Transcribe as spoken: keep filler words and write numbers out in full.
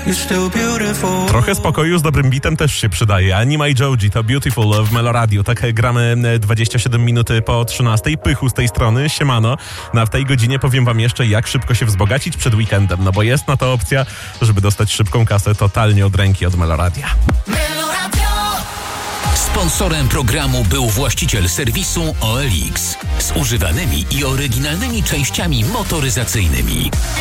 Trochę spokoju z dobrym bitem też się przydaje. Anima i Joji to Beautiful w Meloradiu. Tak gramy dwadzieścia siedem minut po trzynastej. Pychu z tej strony, siemano. No a w tej godzinie powiem wam jeszcze, jak szybko się wzbogacić przed weekendem. No bo jest na to opcja, żeby dostać szybką kasę totalnie od ręki od Meloradia. Sponsorem programu był właściciel serwisu O L X z używanymi i oryginalnymi częściami motoryzacyjnymi.